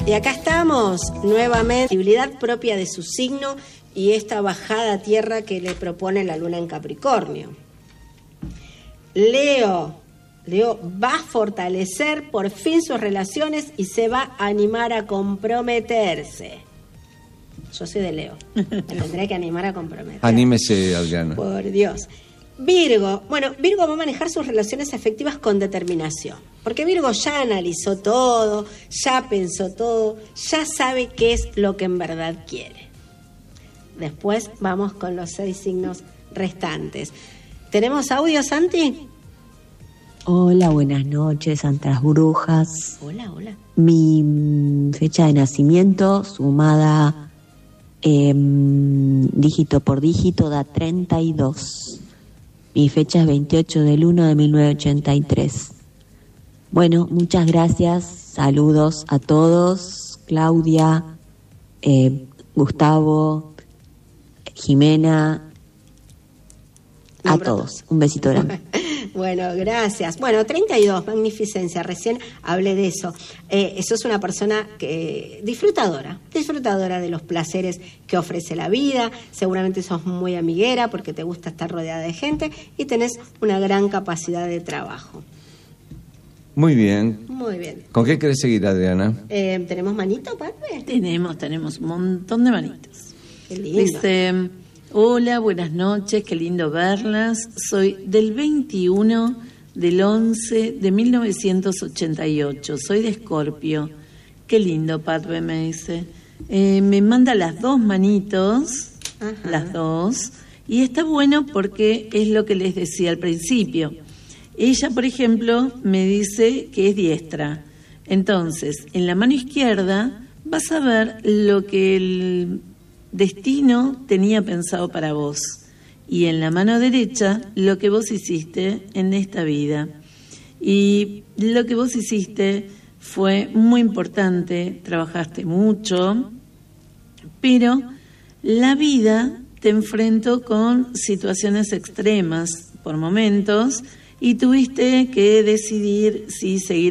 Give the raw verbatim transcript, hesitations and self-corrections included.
Y acá estamos, nuevamente, sensibilidad propia de su signo y esta bajada a tierra que le propone la luna en Capricornio. Leo, Leo va a fortalecer por fin sus relaciones y se va a animar a comprometerse. Yo soy de Leo, me tendré que animar a comprometer. Anímese, Adriana. Por Dios. Virgo, bueno, Virgo va a manejar sus relaciones afectivas con determinación, porque Virgo ya analizó todo, ya pensó todo, ya sabe qué es lo que en verdad quiere. Después vamos con los seis signos restantes. ¿Tenemos audio, Santi? Hola, buenas noches, Santas Brujas. Hola, hola. Mi fecha de nacimiento, sumada eh, dígito por dígito, da treinta y dos. Mi fecha es veintiocho del uno de mil novecientos ochenta y tres. Bueno, muchas gracias. Saludos a todos. Claudia, eh, Gustavo, Jimena, a todos. Un besito grande. Bueno, gracias. Bueno, treinta y dos, magnificencia. Recién hablé de eso. Eh, sos una persona que disfrutadora, disfrutadora de los placeres que ofrece la vida. Seguramente sos muy amiguera porque te gusta estar rodeada de gente y tenés una gran capacidad de trabajo. Muy bien. Muy bien. ¿Con qué querés seguir, Adriana? Eh, ¿Tenemos manito, Padre? Tenemos, tenemos un montón de manitos. Qué lindo. Dice... Hola, buenas noches, qué lindo verlas. Soy del veintiuno del once de mil novecientos ochenta y ocho. Soy de Escorpio. Qué lindo, Padre, me dice. Eh, me manda las dos manitos, Ajá. las dos, y está bueno porque es lo que les decía al principio. Ella, por ejemplo, me dice que es diestra. Entonces, en la mano izquierda vas a ver lo que el destino tenía pensado para vos, y en la mano derecha lo que vos hiciste en esta vida. Y lo que vos hiciste fue muy importante, trabajaste mucho, pero la vida te enfrentó con situaciones extremas por momentos y tuviste que decidir si seguir